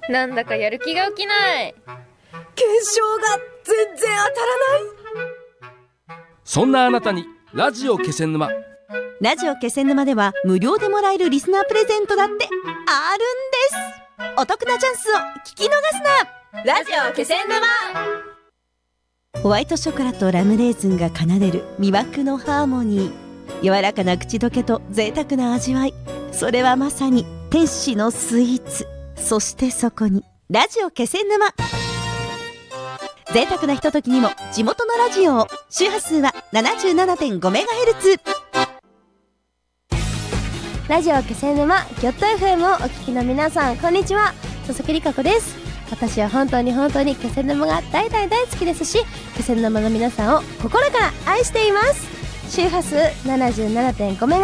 なんだかやる気が起きない。 検証が全然当たらない。 そんなあなたにラジオ気仙沼。 ラジオ気仙沼では無料でもらえるリスナープレゼントだってあるんです。お得なチャンスを聞き逃すな。 ラジオ気仙沼。 ホワイトショコラとラムレーズンが奏でる魅惑のハーモニー。柔らかな口どけと贅沢な味わい。それはまさに天使のスイーツ。そしてそこにラジオ気仙沼。贅沢なひとときにも地元のラジオを。周波数は 77.5MHz。 ラジオ気仙沼ギョッと FM をお聞きの皆さん、こんにちは。佐々木里香子です。私は本当に気仙沼が大好きですし、気仙沼の皆さんを心から愛しています。周波数 77.5MHz